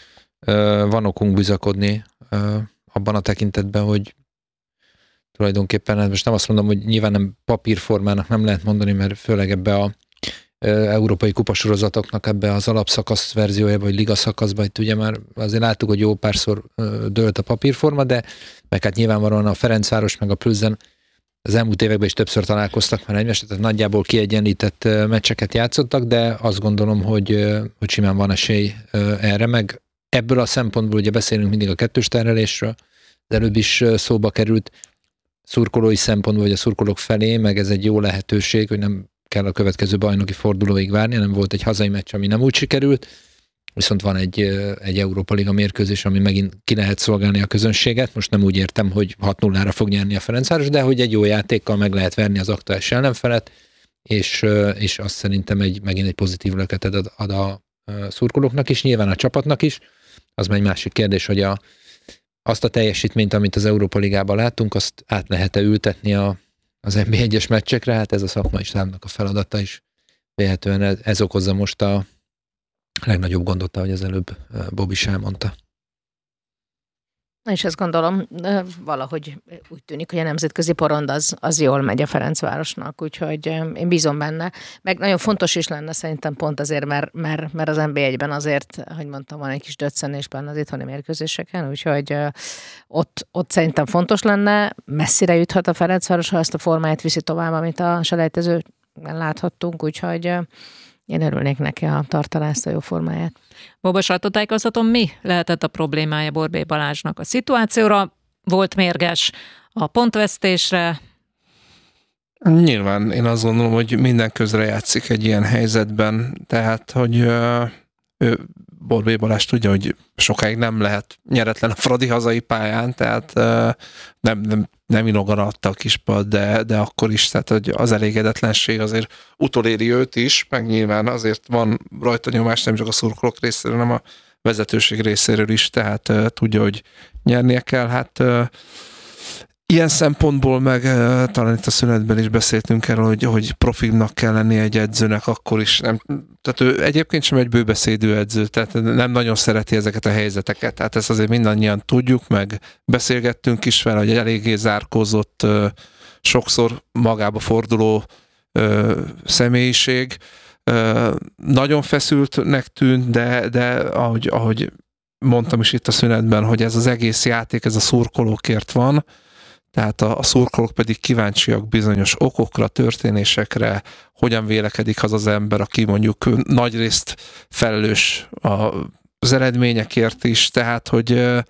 van okunk bizakodni abban a tekintetben, hogy tulajdonképpen, most nem azt mondom, hogy nyilván nem papírformának nem lehet mondani, mert főleg ebbe a európai kupasorozatoknak ebbe az alapszakasz verziójába, vagy ligaszakaszba, itt ugye már azért láttuk, hogy jó párszor dőlt a papírforma, de meg hát nyilvánvalóan a Ferencváros meg a Plzen az elmúlt években is többször találkoztak már egymást, tehát nagyjából kiegyenlített meccseket játszottak, de azt gondolom, hogy simán van esély erre, meg ebből a szempontból ugye beszélünk mindig a kettős terhelésről, de előbb is szóba került, szurkolói szempontból, vagy a szurkolók felé, meg ez egy jó lehetőség, hogy nem kell a következő bajnoki fordulóig várni, nem volt egy hazai meccs, ami nem úgy sikerült, viszont van egy Európa Liga mérkőzés, ami megint ki lehet szolgálni a közönséget. Most nem úgy értem, hogy 6-0-ra fog nyerni a Ferencváros, de hogy egy jó játékkal meg lehet verni az aktuális ellenfelet, és azt szerintem megint egy pozitív löketet ad a szurkolóknak is, nyilván a csapatnak is. Az már egy másik kérdés, hogy azt a teljesítményt, amit az Európa Ligában látunk, azt át lehet-e ültetni az NB1-es meccsekre, hát ez a szakmai stábnak a feladata is. Véletlenül ez okozza most a legnagyobb gondot, ahogy az előbb Bob is elmondta. És ezt gondolom, valahogy úgy tűnik, hogy a nemzetközi porond az jól megy a Ferencvárosnak, úgyhogy én bízom benne. Meg nagyon fontos is lenne szerintem pont azért, mert az NB1-ben azért, hogy mondtam, van egy kis döccenésben az itthoni mérkőzéseken, úgyhogy ott szerintem fontos lenne, messzire juthat a Ferencváros, ha ezt a formáját viszi tovább, amit a selejtezőben láthattunk, úgyhogy én örülnék neki, ha tartaná ezt a jó formáját. Boba, sajtótájékoztatón mi lehetett a problémája Borbély Balázsnak? A szituációra volt mérges, a pontvesztésre? Nyilván én azt gondolom, hogy minden közre játszik egy ilyen helyzetben, tehát, hogy Borbély Balázs tudja, hogy sokáig nem lehet nyeretlen a Fradi hazai pályán, tehát nem inogan adta a kispad, de akkor is, tehát hogy az elégedetlenség azért utoléri őt is, meg nyilván azért van rajta nyomás nem csak a szurkolók részéről, hanem a vezetőség részéről is, tehát tudja, hogy nyernie kell. Hát ilyen szempontból meg talán itt a szünetben is beszéltünk erről, hogy profilnak kell lennie egy edzőnek, akkor is nem, tehát ő egyébként sem egy bőbeszédű edző, tehát nem nagyon szereti ezeket a helyzeteket, tehát ezt azért mindannyian tudjuk, meg beszélgettünk is vele, hogy eléggé zárkózott, sokszor magába forduló személyiség, nagyon feszültnek tűnt, de ahogy mondtam is itt a szünetben, hogy ez az egész játék, ez a szurkolókért van, tehát a szurkolók pedig kíváncsiak bizonyos okokra, történésekre, hogyan vélekedik az ember, aki mondjuk nagyrészt felelős az eredményekért is, tehát hogy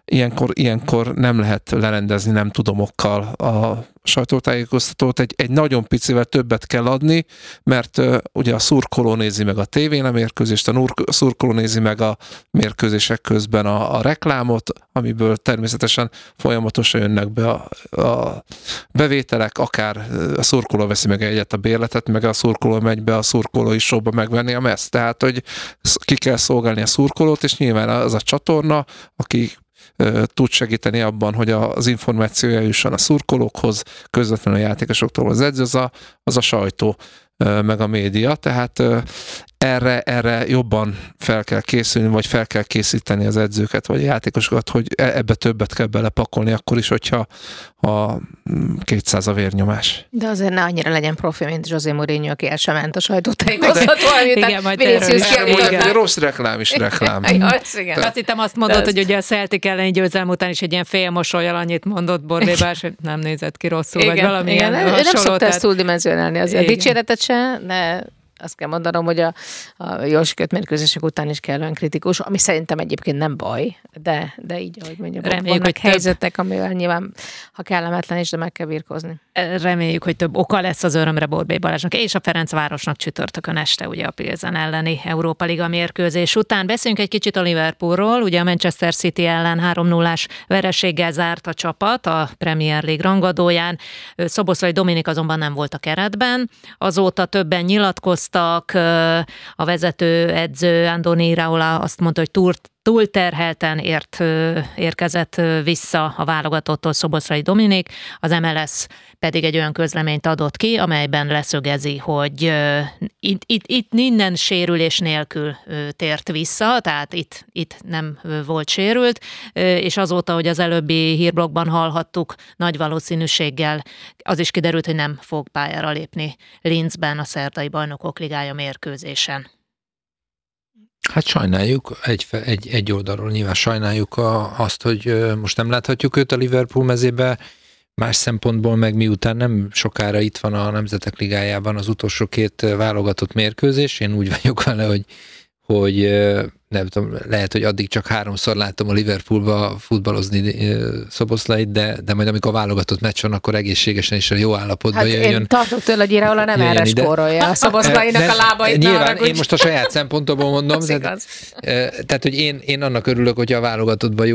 ilyenkor nem lehet lerendezni nem tudomokkal a sajtótájékoztatót, egy nagyon picivel többet kell adni, mert ugye a szurkoló nézi meg a tévén a mérkőzést, a szurkoló nézi meg a mérkőzések közben a reklámot, amiből természetesen folyamatosan jönnek be a bevételek, akár a szurkoló veszi meg egyet a bérletet, meg a szurkoló megy be a szurkolói showba megvenni a meszt. Tehát, hogy ki kell szolgálni a szurkolót, és nyilván az a csatorna, aki tud segíteni abban, hogy az információ eljusson a szurkolókhoz, közvetlenül a játékosoktól az edző, az a sajtó, meg a média, tehát erre jobban fel kell készülni, vagy fel kell készíteni az edzőket, vagy a játékosokat, hogy ebbe többet kell belepakolni, akkor is, hogyha 200 a vérnyomás. De azért ne annyira legyen profi, mint José Mourinho, aki el sem ment a sajtótájékoztató, igen, majd rossz reklám is reklám. Azt hittem azt mondod, hogy ugye a Celtic elleni győzelem után is egy ilyen félmosollyal annyit mondott Borbély Balázs, hogy nem nézett ki rosszul, vagy valamilyen hasonló. Ő nem szokta ezt túldimenzionálni azért. Dicséretet se, de azt kell mondanom, hogy a jól sikerült mérkőzések után is kellően kritikus, ami szerintem egyébként nem baj, de így, ahogy mondjam, vannak helyzetek, amivel nyilván, ha kellemetlen is, de meg kell birkózni. Reméljük, hogy több oka lesz az örömre Borbély Balázsnak és a Ferencvárosnak csütörtökön este, ugye a Pilsen elleni Európa Liga mérkőzés után. Beszéljünk egy kicsit a Liverpoolról, ugye a Manchester City ellen 3-0-ás vereséggel zárt a csapat a Premier League rangadóján. Szoboszlai Dominik azonban nem volt a keretben, azóta többen nyilatkoztak, a vezetőedző Andoni Iraola azt mondta, hogy túlterhelten érkezett vissza a válogatottól Szoboszlai Dominik, az MLS pedig egy olyan közleményt adott ki, amelyben leszögezi, hogy itt minden sérülés nélkül tért vissza, tehát itt nem volt sérült, és azóta, hogy az előbbi hírblokkban hallhattuk, nagy valószínűséggel az is kiderült, hogy nem fog pályára lépni Linzben a szerdai Bajnokok Ligája mérkőzésen. Hát sajnáljuk, egy oldalról nyilván sajnáljuk azt, hogy most nem láthatjuk őt a Liverpool mezébe, más szempontból meg miután nem sokára itt van a Nemzetek Ligájában az utolsó 2 válogatott mérkőzés, én úgy vagyok vele, hogy nem tudom, lehet, hogy addig csak 3-szor látom a Liverpoolba futballozni Szoboszlait, de majd amikor válogatott meccs van, akkor egészségesen és a jó állapotban jöjjön. Én tartok tőle, hogy Iraola nem erre spórolja a Szoboszlainak a lábait. Nyilván, én most a saját szempontomból mondom, tehát hogy én annak örülök, hogy a válogatottban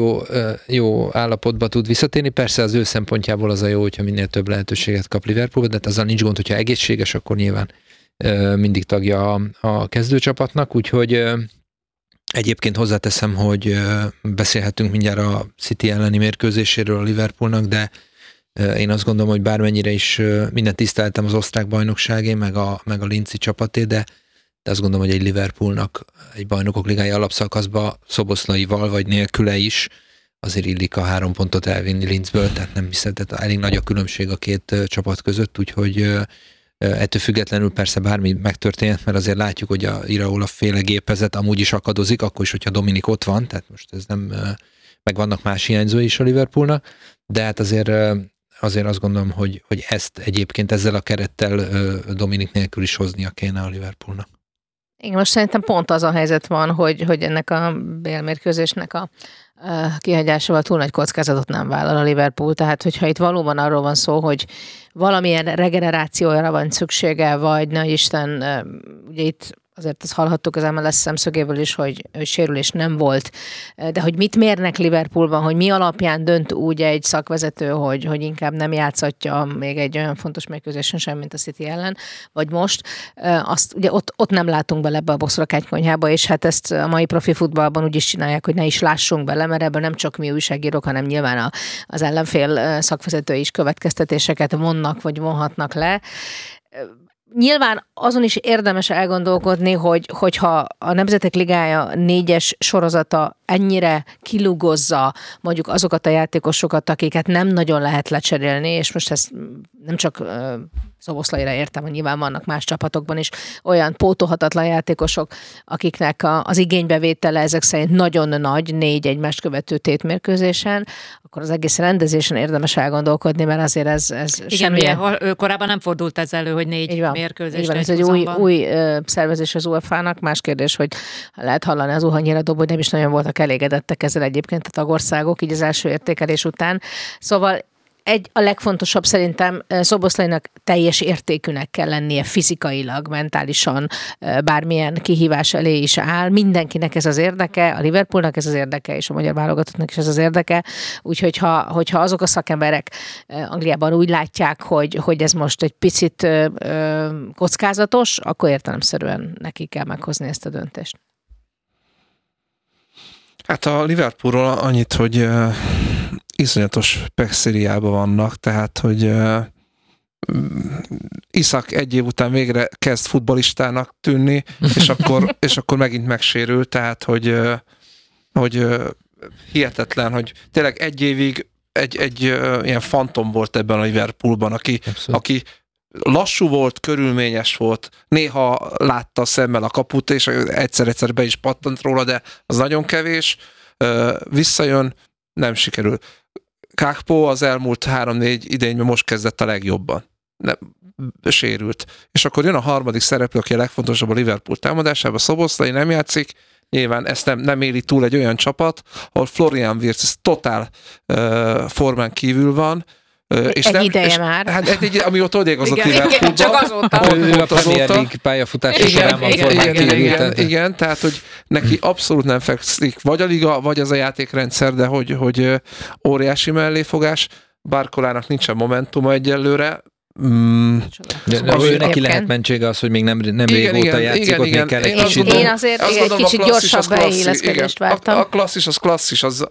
jó állapotba tud visszatérni. Persze az ő szempontjából az a jó, hogyha minél több lehetőséget kap Liverpoolba, de azzal nincs gond, hogyha egészséges, akkor nyilván mindig tagja a kezdőcsapatnak, úgyhogy egyébként hozzáteszem, hogy beszélhetünk mindjárt a City elleni mérkőzéséről a Liverpoolnak, de én azt gondolom, hogy bármennyire is mindent tiszteltem az osztrák bajnokságé, meg a linci csapaté, de azt gondolom, hogy egy Liverpoolnak egy Bajnokok Ligája alapszakaszba Szoboszlaival vagy nélküle is azért illik a 3 pontot elvinni Linzből, tehát nem hiszem, tehát elég nagy a különbség a 2 csapat között, úgyhogy ettől függetlenül persze bármi megtörténhet, mert azért látjuk, hogy a Iraola féle gépezet amúgy is akadozik, akkor is, hogyha Dominik ott van, tehát most ez nem, meg vannak más hiányzói is a Liverpoolnak, de hát azért azt gondolom, hogy ezt egyébként ezzel a kerettel Dominik nélkül is hoznia kéne a Liverpoolnak. Igen, most szerintem pont az a helyzet van, hogy ennek a bélmérkőzésnek a kihagyásával túl nagy kockázatot nem vállal a Liverpool, tehát hogyha itt valóban arról van szó, hogy valamilyen regenerációra van szüksége, vagy na Isten, ugye itt azért azt hallhattuk az MLS szemszögéből is, hogy sérülés nem volt, de hogy mit mérnek Liverpoolban, hogy mi alapján dönt úgy egy szakvezető, hogy inkább nem játszatja még egy olyan fontos mérkőzésen sem, mint a City ellen, vagy most, azt ugye ott nem látunk bele ebbe a boszorkánykonyhába, és hát ezt a mai profi futballban úgy is csinálják, hogy ne is lássunk bele, mert ebből nem csak mi újságírók, hanem nyilván az ellenfél szakvezetői is következtetéseket vonnak, vagy vonhatnak le. Nyilván azon is érdemes elgondolkodni, hogyha a Nemzetek Ligája 4-es sorozata ennyire kilugozza mondjuk azokat a játékosokat, akiket nem nagyon lehet lecserélni, és most ezt nem csak Szoboszlaira értem, hogy nyilván vannak más csapatokban is olyan pótolhatatlan játékosok, akiknek az igénybevétele ezek szerint nagyon nagy, 4 egymást követő tétmérkőzésen, akkor az egész rendezésen érdemes elgondolkodni, mert azért ez igen, semmilyen... ugye, korábban nem fordult ez elő, hogy 4 mérkőzést. Ez egy új szervezés az UEFA-nak. Más kérdés, hogy lehet hallani az Uhanyira-dobó, hogy nem is nagyon voltak elégedettek ezzel egyébként a tagországok, így az első értékelés után. Szóval a legfontosabb szerintem Szoboszlainak teljes értékűnek kell lennie fizikailag, mentálisan, bármilyen kihívás elé is áll. Mindenkinek ez az érdeke, a Liverpoolnak ez az érdeke, és a magyar válogatottnak is ez az érdeke. Úgyhogy hogyha azok a szakemberek Angliában úgy látják, hogy ez most egy picit kockázatos, akkor értelemszerűen neki kell meghozni ezt a döntést. Hát a Liverpoolról annyit, hogy iszonyatos pexériában vannak, tehát, hogy Isak egy év után végre kezd futballistának tűnni, és akkor megint megsérül, tehát, hogy hihetetlen, hogy tényleg egy évig egy ilyen fantom volt ebben a Liverpoolban, aki lassú volt, körülményes volt, néha látta szemmel a kaput, és egyszer-egyszer be is pattant róla, de az nagyon kevés. Visszajön, nem sikerül. Kákpó az elmúlt 3-4 idényben most kezdett a legjobban. Nem, sérült. És akkor jön a harmadik szereplő, aki a legfontosabb a Liverpool támadásában, Szoboszlai nem játszik, nyilván ezt nem éli túl egy olyan csapat, ahol Florian Wirtz totál formán kívül van, és egy ideje már. Hát amióta odégozott Liverpoolba. Csak azóta. Ő a Premier League pályafutása során van formán kívül. Igen, tehát, hogy neki abszolút nem fekszik vagy a liga, vagy az a játékrendszer, de hogy óriási melléfogás. Barcolának nincsen momentuma egyelőre. De neki lehet mentsége az, hogy még nem régóta játszik, ott még kell egy kicsit. Én azért egy kicsit gyorsabb beilleszkedést vártam. A klasszis, az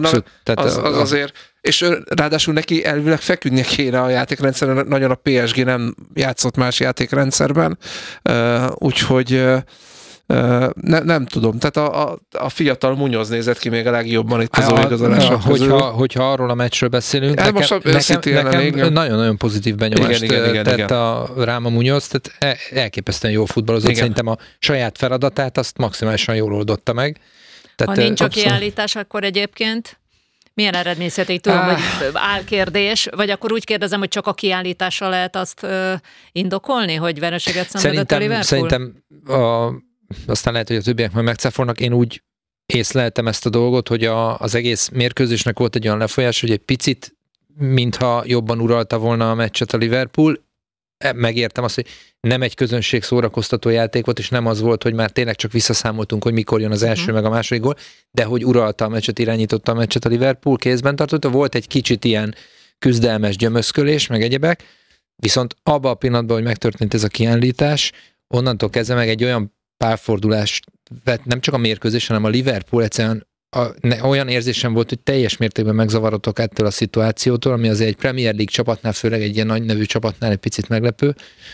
azért, és ráadásul neki elvileg feküdnie kéne a játékrendszeren, nagyon a PSG nem játszott más játékrendszerben, úgyhogy nem tudom, tehát a fiatal Munoz nézett ki még a legjobban itt az új igazolások közül. Hogyha arról a meccsről beszélünk, nekem nagyon-nagyon pozitív benyomást tett rám a Munoz, tehát elképesztően jó futballozott, szerintem a saját feladatát azt maximálisan jól oldotta meg. Tehát, ha nincs a kiállítás, akkor egyébként milyen eredményszíték? Tudom, hogy álkérdés, vagy akkor úgy kérdezem, hogy csak a kiállítással lehet azt indokolni, hogy vereséget szenvedett a Liverpool? Szerintem aztán lehet, hogy a többiek majd megcáfolnak. Én úgy észleltem ezt a dolgot, hogy az egész mérkőzésnek volt egy olyan lefolyás, hogy egy picit, mintha jobban uralta volna a meccset a Liverpool. Megértem azt, hogy nem egy közönség szórakoztató játék volt, és nem az volt, hogy már tényleg csak visszaszámoltunk, hogy mikor jön az első meg a második gól, de hogy uralta a meccset, irányította a meccset a Liverpool, kézben tartotta. Volt egy kicsit ilyen küzdelmes gyömöszkölés, meg egyebek, viszont abban a pillanatban, hogy megtörtént ez a kiállítás, onnantól kezdve meg egy olyan párfordulást vett, nem csak a mérkőzés, hanem a Liverpool egyszerűen olyan érzésem volt, hogy teljes mértékben megzavarodtak ettől a szituációtól, ami azért egy Premier League csapatnál, főleg egy ilyen nagy nevű csapatnál egy picit meglepő,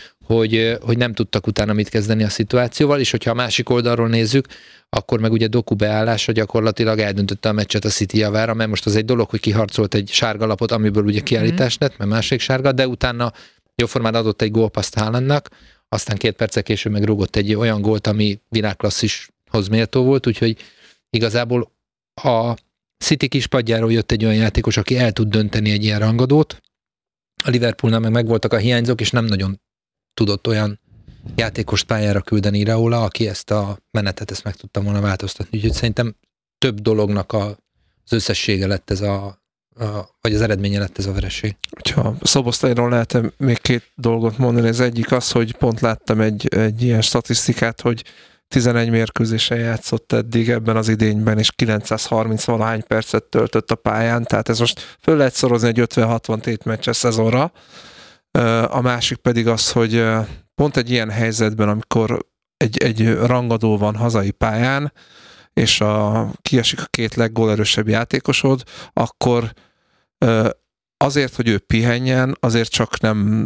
hogy nem tudtak utána mit kezdeni a szituációval, és hogyha a másik oldalról nézzük, akkor meg ugye Doku beállása gyakorlatilag eldöntötte a meccset a City javára, mert most az egy dolog, hogy kiharcolt egy sárga lapot, amiből ugye kiállítás lett, mert másik sárga, de utána jóformán adott egy gólpaszt Haalandnak, aztán 2 perccel később megrúgott egy olyan gólt, ami világklasszishoz méltó volt, úgyhogy igazából a City kispadjáról jött egy olyan játékos, aki el tud dönteni egy ilyen rangadót. A Liverpoolnál meg megvoltak a hiányzók, és nem nagyon tudott olyan játékost pályára küldeni Iraola, aki ezt a menetet meg tudta volna változtatni. Úgyhogy szerintem több dolognak az összessége lett ez vagy az eredménye lett ez a vereség. Ha Szoboszlairól lehet még 2 dolgot mondani, az egyik az, hogy pont láttam egy ilyen statisztikát, hogy 11 mérkőzésen játszott eddig ebben az idényben, és 930-valahány percet töltött a pályán, tehát ez most föl lehet szorozni egy 50-60 tétmeccses szezonra. A másik pedig az, hogy pont egy ilyen helyzetben, amikor egy rangadó van hazai pályán, és kiesik a 2 leggólerősebb játékosod, akkor azért, hogy ő pihenjen, azért csak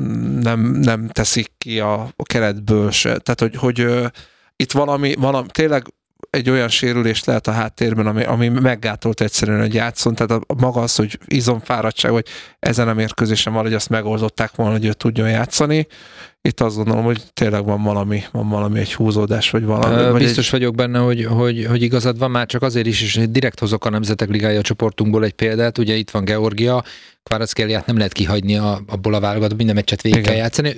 nem teszik ki a keretből se. Tehát, hogy itt valami tényleg egy olyan sérülést lehet a háttérben, ami meggátolt egyszerűen, hogy játszon, tehát maga az, hogy izomfáradtság, hogy ezen a mérkőzésen valahogy azt megoldották volna, hogy ő tudjon játszani. Itt azt gondolom, hogy tényleg van valami egy húzódás, vagy valami. Biztos vagyok benne, hogy igazad van, már csak azért is, és direkt hozok a Nemzetek Ligája csoportunkból egy példát, ugye itt van Georgia, Kvaratskhelia nem lehet kihagyni abból a válogatból, minden meccset végig kell játszani.